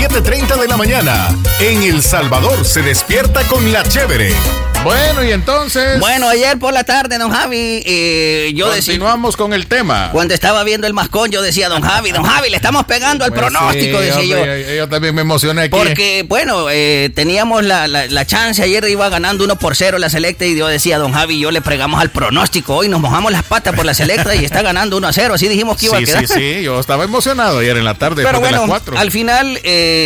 7:30 de la mañana. En El Salvador se despierta con la chévere. Bueno, y entonces... Bueno, ayer por la tarde, don Javi, yo continuamos con el tema. Cuando estaba viendo el mascón, yo decía, don Javi, le estamos pegando al pronóstico, sí, decía yo también me emocioné aquí. Porque, bueno, teníamos la chance, ayer iba ganando 1-0 la Selecta y yo decía, don Javi, yo le pregamos al pronóstico, hoy nos mojamos las patas por la Selecta y está ganando 1-0, así dijimos que iba a quedar. Sí, yo estaba emocionado ayer en la tarde, pero después bueno, de las 4. Al final,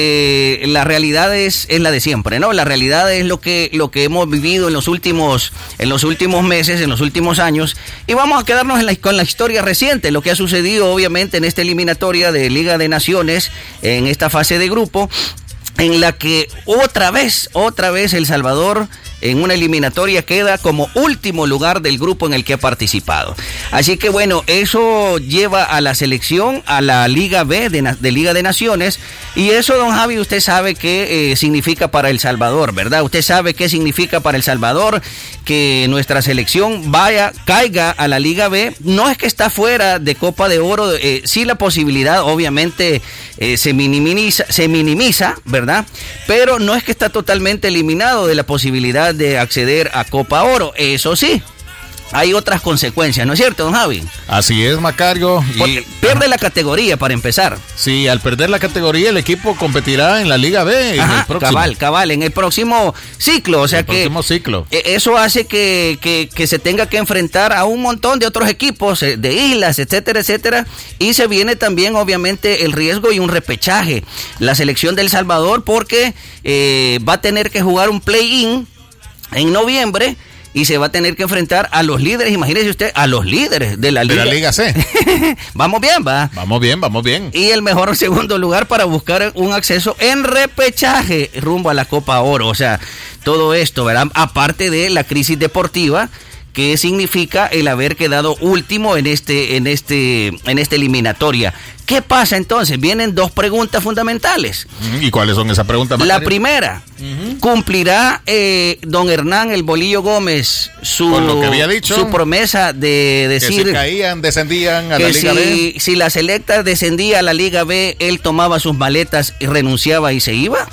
la realidad es la de siempre, ¿no? La realidad es lo que hemos vivido en los últimos meses, en los últimos años, y vamos a quedarnos con la historia reciente, lo que ha sucedido obviamente en esta eliminatoria de Liga de Naciones, en esta fase de grupo, en la que otra vez El Salvador en una eliminatoria queda como último lugar del grupo en el que ha participado. Así que bueno, eso lleva a la selección a la Liga B de Liga de Naciones, y eso, don Javi, usted sabe qué significa para El Salvador, ¿verdad? Usted sabe qué significa para El Salvador que nuestra selección caiga a la Liga B. No es que está fuera de Copa de Oro, sí la posibilidad obviamente se minimiza, ¿verdad? Pero no es que está totalmente eliminado de la posibilidad de acceder a Copa Oro. Eso sí, hay otras consecuencias, ¿no es cierto, don Javi? Así es, Macario. Porque pierde la categoría para empezar. Sí, al perder la categoría el equipo competirá en la Liga B. Ajá, cabal, en el próximo ciclo. O sea ciclo. Eso hace que se tenga que enfrentar a un montón de otros equipos de islas, etcétera, etcétera. Y se viene también, obviamente, el riesgo y un repechaje. La selección de El Salvador, porque va a tener que jugar un play-in en noviembre y se va a tener que enfrentar a los líderes, imagínese usted, a los líderes de la Liga C. Vamos bien, ¿va? Vamos bien. Y el mejor segundo lugar para buscar un acceso en repechaje rumbo a la Copa Oro. O sea, todo esto, ¿verdad? Aparte de la crisis deportiva que significa el haber quedado último en esta eliminatoria. ¿Qué pasa entonces? Vienen dos preguntas fundamentales. ¿Y cuáles son esas preguntas, Macario? La primera, ¿cumplirá don Hernán el Bolillo Gómez con lo que había dicho, su promesa de decir que si caían, descendían a la Liga B? Si la Selecta descendía a la Liga B, él tomaba sus maletas y renunciaba y se iba?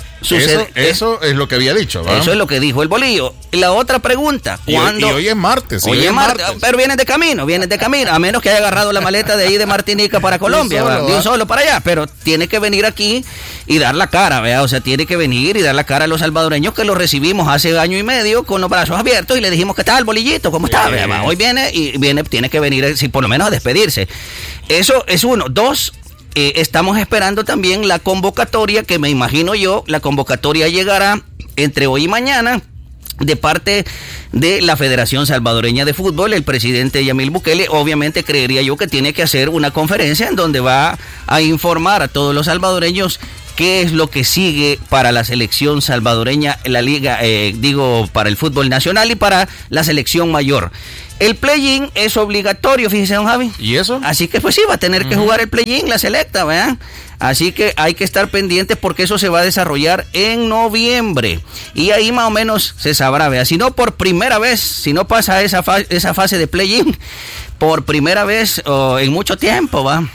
Eso es lo que había dicho, ¿va? Eso es lo que dijo el Bolillo. La otra pregunta, ¿cuándo? Y hoy es martes. Hoy es martes, pero vienen de camino, a menos que haya agarrado la maleta de ahí de Martinica para Colombia, de un solo para allá, pero tiene que venir aquí y dar la cara, ¿verdad? O sea, tiene que venir y dar la cara a los salvadoreños que lo recibimos hace año y medio con los brazos abiertos y le dijimos, ¿qué tal, Bolillito? ¿Cómo está? Hoy viene, tiene que venir, si por lo menos a despedirse. Eso es uno. Dos, estamos esperando también la convocatoria, que me imagino yo, la convocatoria llegará entre hoy y mañana, de parte de la Federación Salvadoreña de Fútbol. El presidente Yamil Bukele, obviamente, creería yo que tiene que hacer una conferencia en donde va a informar a todos los salvadoreños qué es lo que sigue para la selección salvadoreña, la liga, para el fútbol nacional y para la selección mayor. El play-in es obligatorio, fíjese, don Javi. ¿Y eso? Así que pues sí, va a tener que jugar el play-in, la Selecta, ¿verdad? Así que hay que estar pendientes porque eso se va a desarrollar en noviembre. Y ahí más o menos se sabrá, ¿verdad? Si no por primera vez, si no pasa esa fase de play-in, por primera vez en mucho tiempo, ¿va?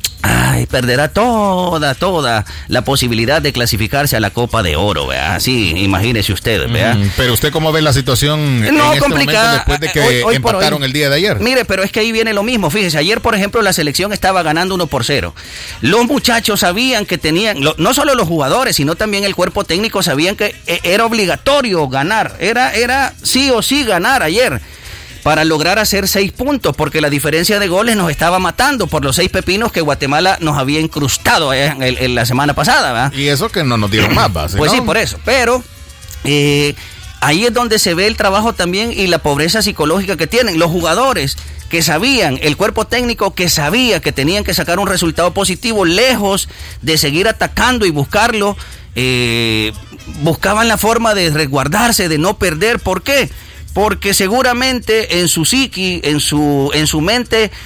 Ay, perderá toda la posibilidad de clasificarse a la Copa de Oro, ¿verdad? Sí, imagínese usted, ¿verdad? Pero usted, ¿cómo ve la situación en este momento después de que hoy empataron el día de ayer? Mire, pero es que ahí viene lo mismo, fíjese, ayer, por ejemplo, la selección estaba ganando 1-0. Los muchachos sabían que tenían, no solo los jugadores, sino también el cuerpo técnico sabían que era obligatorio ganar, era sí o sí ganar ayer, para lograr hacer 6 puntos, porque la diferencia de goles nos estaba matando por los 6 pepinos que Guatemala nos había incrustado en la semana pasada, ¿verdad? Y eso que no nos dieron más base, pues ¿no? Sí, por eso, pero ahí es donde se ve el trabajo también y la pobreza psicológica que tienen los jugadores, que sabían, el cuerpo técnico que sabía que tenían que sacar un resultado positivo, lejos de seguir atacando y buscarlo, buscaban la forma de resguardarse, de no perder. ¿Por qué? Porque seguramente en su psiqui, en su mente,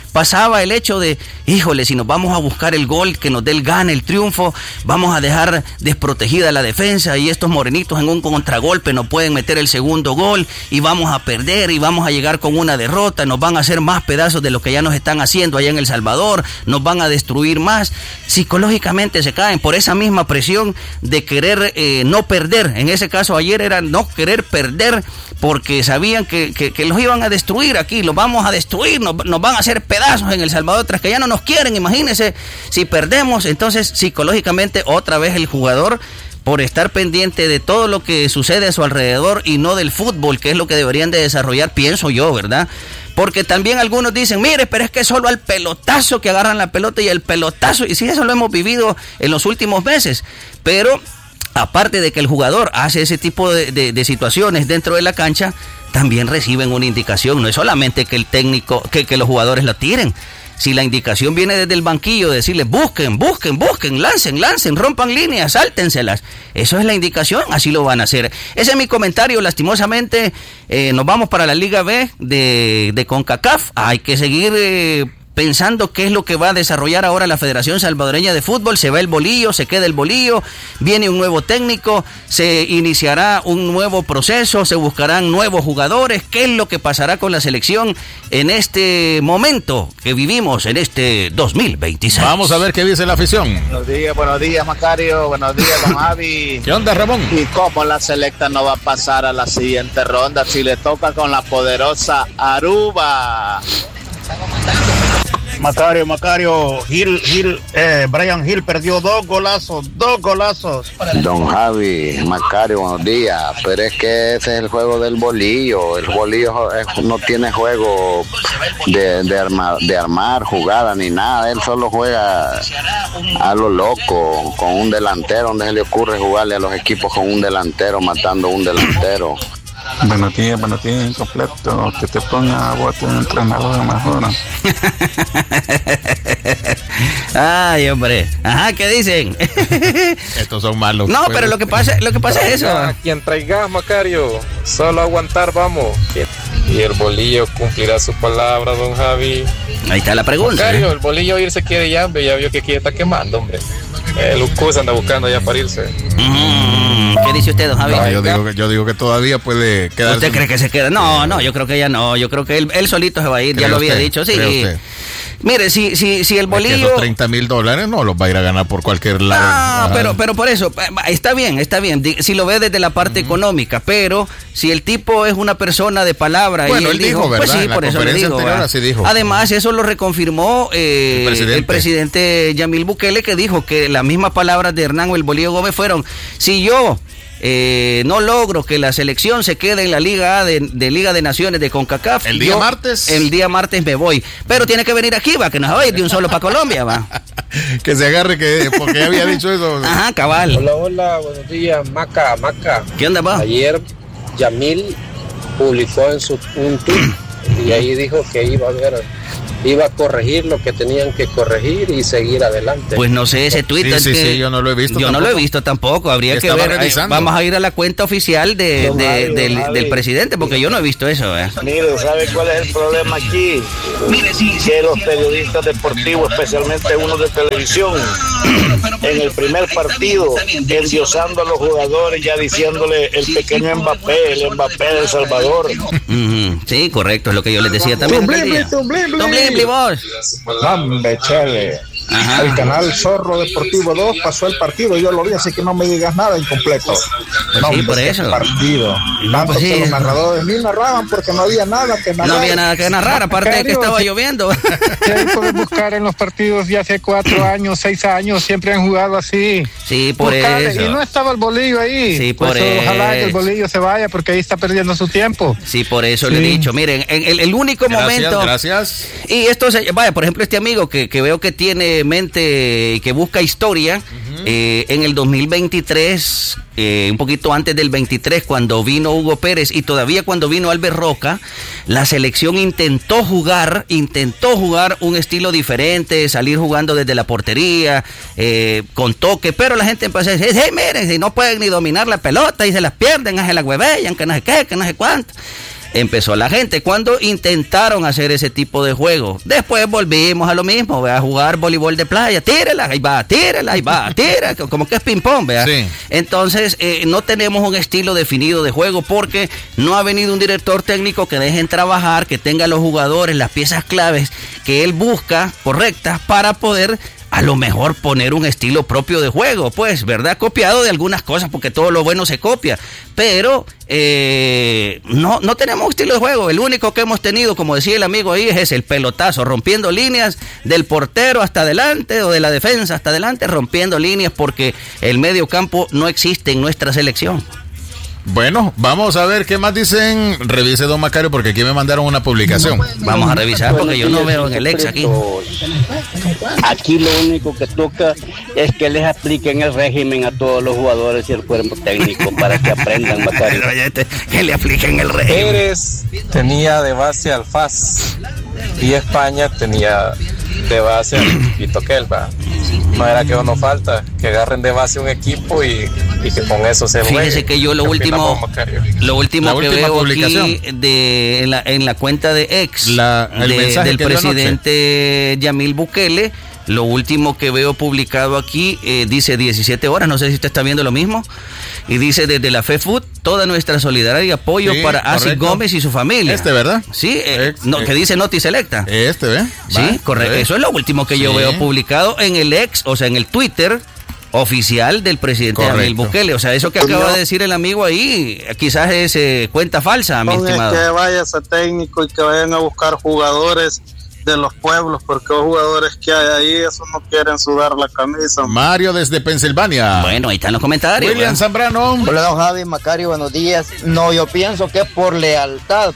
pasaba el hecho de, híjole, si nos vamos a buscar el gol que nos dé el gane, el triunfo, vamos a dejar desprotegida la defensa y estos morenitos en un contragolpe no pueden meter el segundo gol y vamos a perder y vamos a llegar con una derrota, nos van a hacer más pedazos de lo que ya nos están haciendo allá en El Salvador, nos van a destruir más. Psicológicamente se caen por esa misma presión de querer no perder. En ese caso ayer era no querer perder porque sabían que los iban a destruir aquí, los vamos a destruir, nos van a hacer pedazos en El Salvador tras que ya no nos quieren. Imagínense si perdemos. Entonces psicológicamente otra vez el jugador, por estar pendiente de todo lo que sucede a su alrededor y no del fútbol, que es lo que deberían de desarrollar, pienso yo, ¿verdad? Porque también algunos dicen, mire, pero es que solo al pelotazo que agarran la pelota y el pelotazo, y sí, eso lo hemos vivido en los últimos meses, pero aparte de que el jugador hace ese tipo de situaciones dentro de la cancha, también reciben una indicación, no es solamente que el técnico, que los jugadores lo tiren. Si la indicación viene desde el banquillo, decirles busquen, lancen, rompan líneas, sáltenselas. Eso es la indicación, así lo van a hacer. Ese es mi comentario, lastimosamente nos vamos para la Liga B de CONCACAF. Hay que seguir pensando qué es lo que va a desarrollar ahora la Federación Salvadoreña de Fútbol. Se va el bolillo, se queda el bolillo, viene un nuevo técnico, se iniciará un nuevo proceso, se buscarán nuevos jugadores. ¿Qué es lo que pasará con la selección en este momento que vivimos, en este 2026? Vamos a ver qué dice la afición. Buenos días, Macario, buenos días, don Javi. ¿Qué onda, Ramón? ¿Y cómo la selecta no va a pasar a la siguiente ronda si le toca con la poderosa Aruba? Macario, Brian Hill perdió dos golazos. Don Javi, Macario, buenos días, pero es que ese es el juego del bolillo. El bolillo no tiene juego de armar jugada ni nada, él solo juega a lo loco, con un delantero, donde se le ocurre jugarle a los equipos con un delantero, matando un delantero. Buenos días, incompleto. Que te ponga a vos un entrenador mejor. Ay, hombre. Ajá, ¿qué dicen? Estos son malos. No, pero lo que pasa es eso. A quien traigas, Macario, solo aguantar vamos. Y el bolillo cumplirá su palabra, don Javi. Ahí está la pregunta. Macario, el bolillo irse quiere ya vio que aquí está quemando, hombre. El Ucus anda buscando ya para irse. ¿Qué dice usted, don Javi? No, yo digo que todavía puede quedar. ¿Usted cree que se queda? No, yo creo que ya no. Yo creo que él solito se va a ir, ya lo había dicho, sí. Mire, si el bolillo... Es que esos $30,000 no los va a ir a ganar por cualquier lado. No, pero por eso, está bien. Si lo ve desde la parte económica, pero si el tipo es una persona de palabra... Bueno, él dijo, ¿verdad? Pues sí, por eso le digo. Así dijo. Además, eso lo reconfirmó el presidente Yamil Bukele, que dijo que las mismas palabras de Hernán el Bolillo Gómez fueron, si yo... no logro que la selección se quede en la Liga A de Liga de Naciones de CONCACAF. El día martes me voy. Pero tiene que venir aquí, va, que no se va a ir de un solo para Colombia, va. Que se agarre, porque ya había dicho eso. Ajá, cabal. Hola, buenos días, Maca. ¿Qué onda, va? Ayer Yamil publicó en un tweet y ahí dijo que iba a corregir lo que tenían que corregir y seguir adelante. Pues no sé, ese tweet sí, yo no lo he visto. No lo he visto tampoco, habría que ver. Vamos a ir a la cuenta oficial del presidente, porque yo no he visto eso. Mire, ¿sabe cuál es el problema aquí? Que los periodistas deportivos, especialmente uno de televisión, en el primer partido, endiosando a los jugadores, ya diciéndole el pequeño Mbappé, el Mbappé de El Salvador. Sí, correcto, es lo que yo les decía también. Vos. Hombre, chale. Ajá. El canal Zorro Deportivo 2 pasó el partido, yo lo vi, así que no me digas nada incompleto. Pues sí, por eso. Partido. Tanto que los narradores ni narraban porque no había nada que narrar. No había nada que narrar, aparte de que estaba lloviendo. ¿Qué puedes buscar en los partidos de hace 4 años, 6 años? Siempre han jugado así. Sí, por eso. Y no estaba el bolillo ahí. Sí, por pues eso. Ojalá que el bolillo se vaya porque ahí está perdiendo su tiempo. Sí, por eso le he dicho. Miren, el único momento. Gracias. Y esto vaya, por ejemplo, este amigo que veo que tiene mente y que busca historia, en el 2023, un poquito antes del 23, cuando vino Hugo Pérez y todavía cuando vino Albert Roca, la selección intentó jugar un estilo diferente, salir jugando desde la portería, con toque, pero la gente empezó a decir, miren, si no pueden ni dominar la pelota y se las pierden, hace la huevellan, que no sé qué, que no sé cuánto. empezó la gente, cuando intentaron hacer ese tipo de juego. Después volvimos a lo mismo, a jugar voleibol de playa, tírala, ahí va, tira, como que es ping-pong, ¿verdad? Sí. Entonces, no tenemos un estilo definido de juego porque no ha venido un director técnico que dejen trabajar, que tenga a los jugadores, las piezas claves que él busca correctas para poder a lo mejor poner un estilo propio de juego, pues, ¿verdad? Copiado de algunas cosas, porque todo lo bueno se copia, pero no tenemos un estilo de juego. El único que hemos tenido, como decía el amigo ahí, es el pelotazo, rompiendo líneas del portero hasta adelante o de la defensa hasta adelante, rompiendo líneas, porque el medio campo no existe en nuestra selección. Bueno, vamos a ver qué más dicen. Revise, don Macario, porque aquí me mandaron una publicación. Vamos a revisar porque yo no veo en el ex aquí. Aquí lo único que toca es que les apliquen el régimen a todos los jugadores y el cuerpo técnico para que aprendan, Macario. Que le apliquen el régimen. Pérez tenía de base al FAS y España tenía de base al Chiquito Kelva. No era que no falta, que agarren de base un equipo y que con eso se juegue. Fíjese que yo lo último que veo aquí en la cuenta de ex del presidente Yamil Bukele, lo último que veo publicado aquí dice 17 horas, no sé si usted está viendo lo mismo, y dice: desde la FEFUT, toda nuestra solidaridad y apoyo para Así Gómez y su familia. ¿Verdad? Sí, que dice Noti Selecta. ¿Ve? Sí, correcto. Eso es lo último que yo veo publicado en el ex, o sea, en el Twitter oficial del presidente Yamil Bukele. O sea, eso que acaba de decir el amigo ahí, quizás es cuenta falsa, mi estimado. Que vaya ese técnico y que vayan a buscar jugadores de los pueblos, porque los jugadores que hay ahí, esos no quieren sudar la camisa. Mario desde Pensilvania. Bueno, ahí están los comentarios. William Zambrano. Hola, don Javi, Macario, buenos días. No, yo pienso que por lealtad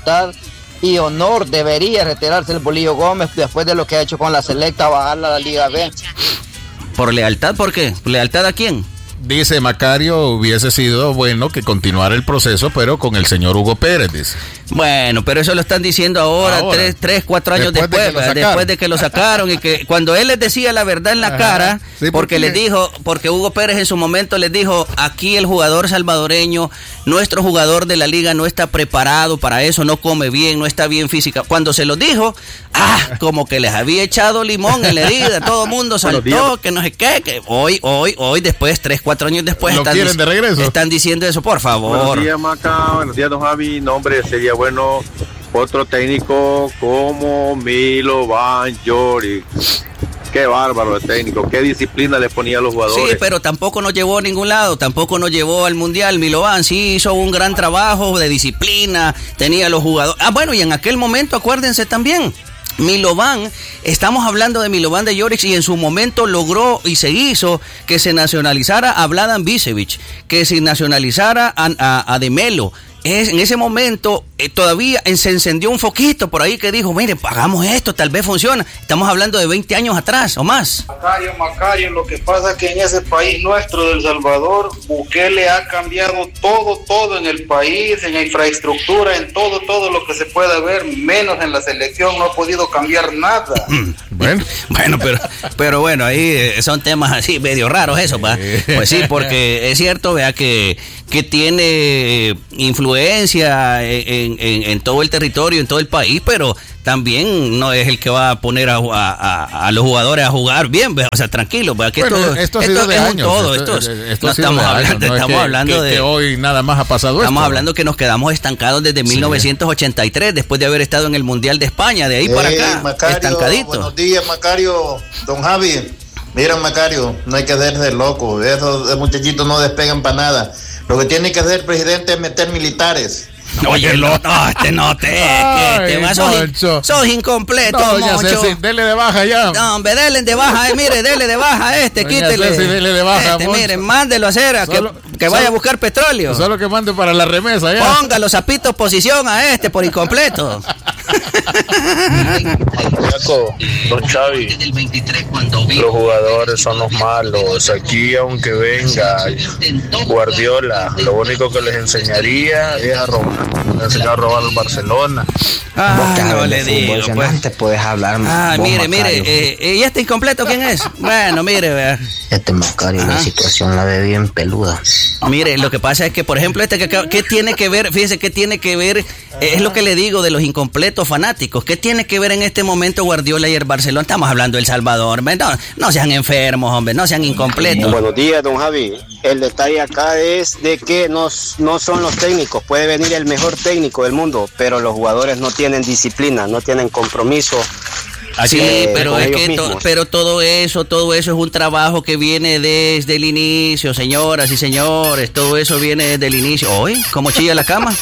y honor debería retirarse el Bolillo Gómez después de lo que ha hecho con la selecta, bajarla a la Liga B. ¿Por lealtad? ¿Por qué? ¿Lealtad a quién? Dice Macario, hubiese sido bueno que continuara el proceso, pero con el señor Hugo Pérez, dice. Bueno, pero eso lo están diciendo ahora. 4 años después de que lo sacaron, y que cuando él les decía la verdad en la cara, sí, porque les dijo, porque Hugo Pérez en su momento les dijo: aquí el jugador salvadoreño, nuestro jugador de la liga no está preparado para eso, no come bien, no está bien física. Cuando se lo dijo, como que les había echado limón en la herida, todo el mundo saltó, que no sé qué, que hoy después, 4 años después, están diciendo eso, por favor. Buenos días, Maca, buenos días, don Javi. No, hombre, sería bueno otro técnico como Milovan Joric. Qué bárbaro el técnico, qué disciplina le ponía a los jugadores. Sí, pero tampoco nos llevó a ningún lado, tampoco nos llevó al Mundial. Milovan sí hizo un gran trabajo de disciplina, tenía los jugadores. Bueno, y en aquel momento, acuérdense también, Milovan, estamos hablando de Milovan de Joric, y en su momento logró y se hizo que se nacionalizara a Vladan Bisevic, que se nacionalizara a De Melo. En ese momento todavía se encendió un foquito por ahí que dijo: mire, hagamos esto, tal vez funciona. Estamos hablando de 20 años atrás o más. Macario, lo que pasa es que en ese país nuestro de El Salvador, Bukele ha cambiado todo en el país, en infraestructura, en todo lo que se pueda ver, menos en la selección, no ha podido cambiar nada. Bueno, pero bueno, ahí son temas así medio raros eso, ¿va? Pues sí, porque es cierto, vea que tiene influencia en todo el territorio, en todo el país, pero también no es el que va a poner a los jugadores a jugar bien, o sea, tranquilo, que esto ha sido de años. Estamos hablando de que hoy nada más ha pasado. Estamos hablando que nos quedamos estancados desde 1983, después de haber estado en el Mundial de España, de ahí para acá, Macario, estancadito. Buenos días, Macario, don Javi. Mira, Macario, no hay que hacerse loco, esos muchachitos no despegan para nada. Lo que tiene que hacer el presidente es meter militares. Oye, sos incompleto, Moncho. Dele de baja ya. No, hombre, dele de baja, mire, dele de baja quítele. Dele de baja, mire, mándelo a hacer, que vaya a buscar petróleo. Solo que mande para la remesa ya. Ponga los zapitos posición a por incompleto. Don Xavi, los jugadores son los malos. Aquí, aunque venga Guardiola, lo único que les enseñaría es a robar. Les enseñar a robar al Barcelona. No le digo, pues. Antes puedes hablar. Mire, ¿y este incompleto quién es? Bueno, mire, vea. Este Macario, la situación la ve bien peluda. Mire, lo que pasa es que, por ejemplo, ¿qué tiene que ver? Fíjese, ¿qué tiene que ver? Es lo que le digo de los incompletos fanáticos. ¿Qué tiene que ver en este momento Guardiola y el Barcelona? Estamos hablando del Salvador. No sean enfermos, hombre, no sean incompletos. Buenos días, don Javi. El detalle acá es de que no son los técnicos. Puede venir el mejor técnico del mundo, pero los jugadores no tienen disciplina, no tienen compromiso. Sí, pero es que pero todo eso es un trabajo que viene desde el inicio, señoras y señores, todo eso viene desde el inicio. ¿Hoy? ¿Cómo chilla la cama?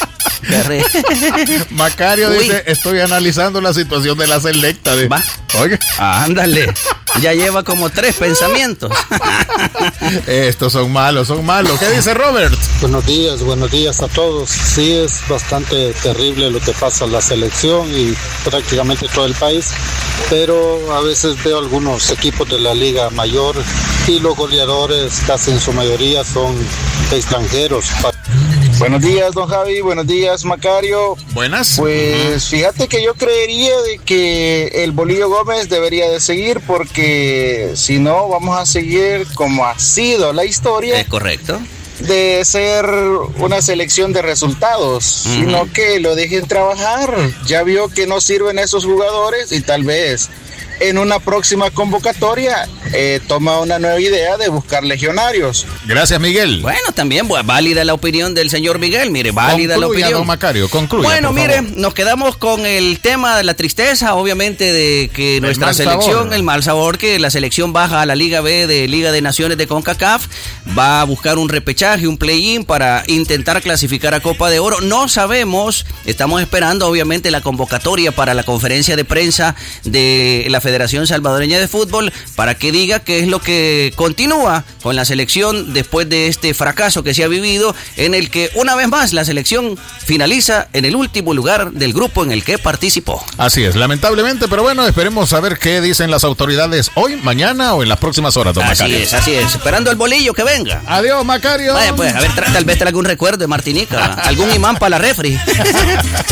Macario dice, estoy analizando la situación de la selecta. Oye. Ándale, ya lleva como 3 pensamientos. Estos son malos. ¿Qué dice Robert? Buenos días a todos. Sí, es bastante terrible lo que pasa en la selección y prácticamente todo el país, pero a veces veo algunos equipos de la Liga Mayor y los goleadores casi en su mayoría son extranjeros. Buenos días, don Javi. Buenos días, Macario. Buenas. Pues fíjate que yo creería de que el Bolillo Gómez debería de seguir, porque si no vamos a seguir como ha sido la historia. Es correcto. De ser una selección de resultados, sino que lo dejen trabajar. Ya vio que no sirven esos jugadores y tal vez en una próxima convocatoria toma una nueva idea de buscar legionarios. Gracias, Miguel. Bueno, también válida la opinión del señor Miguel. Mire, válida la opinión. Don Macario, concluya. Bueno, mire, nos quedamos con el tema de la tristeza, obviamente, de que nuestra selección, el mal sabor, que la selección baja a la Liga B de Liga de Naciones de CONCACAF, va a buscar un repechaje, un play-in para intentar clasificar a Copa de Oro. No sabemos, estamos esperando, obviamente, la convocatoria para la conferencia de prensa de la Federación Salvadoreña de Fútbol para que diga qué es lo que continúa con la selección después de este fracaso que se ha vivido, en el que una vez más la selección finaliza en el último lugar del grupo en el que participó. Así es, lamentablemente, pero bueno, esperemos a ver qué dicen las autoridades hoy, mañana o en las próximas horas, don Macario. Así es, esperando el bolillo que venga. Adiós, Macario. Vaya, pues, a ver, tal vez traiga algún recuerdo de Martinica, algún imán para la refri.